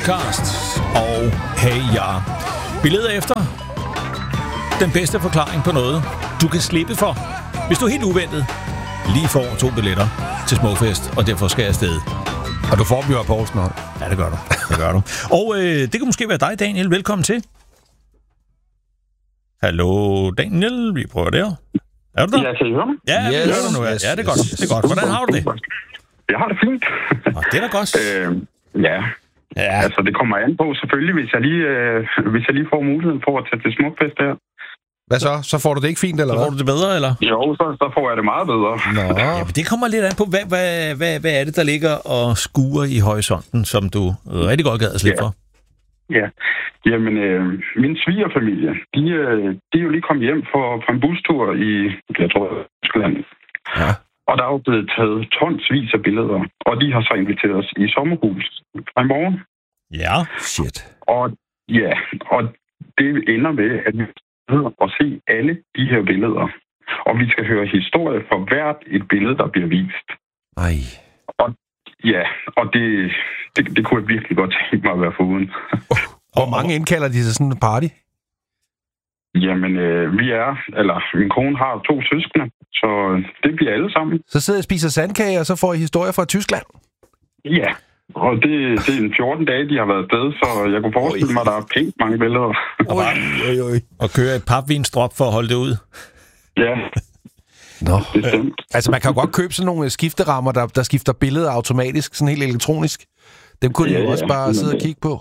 Podcast. Og hey ja, vi leder efter den bedste forklaring på noget, du kan slippe for, hvis du helt uventet lige får 2 billetter til Smukfest, og derfor skal jeg afsted. Og du får dem jo af Poulsen. Ja, det gør du. Det gør du. Og det kan måske være dig, Daniel. Velkommen til. Hallo, Daniel. Vi prøver der. Er du der? Ja, kan I høre mig? Ja, yes, vi hører dig nu. Ja, det er godt. Det er godt. Hvordan har du det? Jeg har det fint. Det er da godt. Ja, altså det kommer an på selvfølgelig, hvis jeg lige får muligheden for at tage til Smukfest der. Hvad så? Så får du det ikke fint, eller hvad? Får du det bedre, eller? Jo, så får jeg det meget bedre. Nå. Ja, men det kommer lidt an på, hvad er det, der ligger og skuer i horisonten, som du rigtig godt gad at slippe for? Ja, jamen min svigerfamilie, de er jo lige kommet hjem fra en bustur i, jeg tror, Tyskland. Ja. Og der er jo blevet taget tonsvis af billeder, og de har så inviteret os i sommerhus fra i morgen. Ja. Shit. Og det ender med, at vi og se alle de her billeder. Og vi skal høre historie for hvert et billede, der bliver vist. Ej. Og det kunne jeg virkelig godt tænke mig at være foruden. Hvor mange indkalder de til sådan en party? Jamen, min kone har 2 søskende, så det bliver alle sammen. Så sidder jeg og spiser sandkage, og så får I historier fra Tyskland? Ja, og det er en 14 dage, de har været afsted, så jeg kunne forestille mig, at der er pænt mange billeder. Og køre et papvinstrop for at holde det ud? Ja. Nå. Bestemt. Altså, man kan jo godt købe sådan nogle skifterammer, der skifter billeder automatisk, sådan helt elektronisk. Dem kunne de jo også bare sidde og kigge på.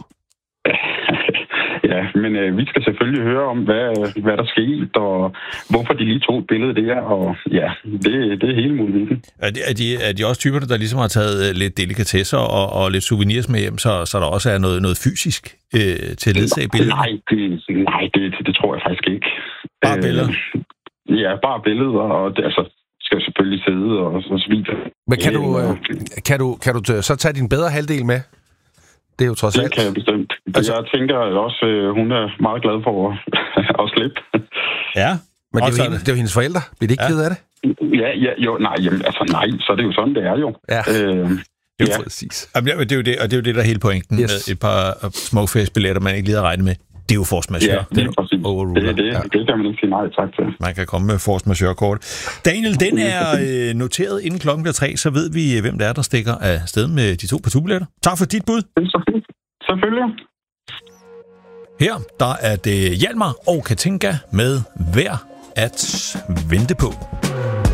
Ja, men vi skal selvfølgelig høre om, hvad der skete, og hvorfor de lige tog et billede der, og ja, det er hele muligheden. Er de også typerne, der ligesom har taget lidt delikatesser og lidt souvenirs med hjem, så der også er noget fysisk til ledsag billedet? Nej, det tror jeg faktisk ikke. Bare billeder? Ja, bare billeder, og det, altså, skal selvfølgelig sidde og så videre. Men kan du så tage din bedre halvdel med? Det er jo trods alt. Det kan jeg bestemt. Altså, jeg tænker også, hun er meget glad for at slippe. Ja. Men det er jo hendes forældre. Bliver de ikke ked af det? Nej, så er det jo sådan, det er jo. Ja. Det er jo præcis. Det er jo det, der er hele pointen med et par Smukfest-billetter, man ikke lige har regnet med. Det er jo force majeure. Ja, det er præcis. Det kan man ikke sige nej tak til. Man kan komme med force majeure-kort. Daniel, den er noteret inden klokken bliver 3, så ved vi, hvem det er, der stikker af sted med de 2 partubilletter. Tak for dit bud. Selvfølgelig. Her, der er det Hjalmar og Katinka med Værd at vente på.